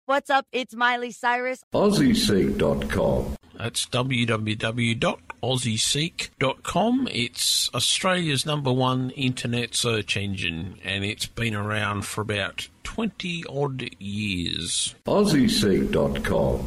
What's up? It's Miley Cyrus. AussieSeek.com. That's www.aussieseek.com. It's Australia's #1 internet search engine, and it's been around for about 20-odd years. AussieSeek.com.